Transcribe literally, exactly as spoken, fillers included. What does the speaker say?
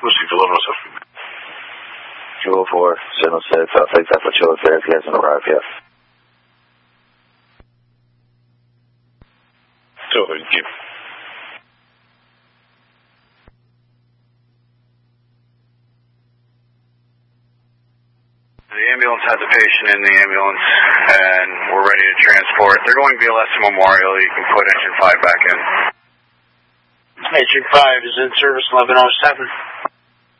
Whiskey Delano, sir. two oh four, Signal six, I'll take that for Chiller Fair if he hasn't arrived yet. So, thank you. The ambulance has a patient in the ambulance, and we're ready to transport. They're going B L S to Memorial. You can put engine five back in. Engine five is in service eleven oh seven.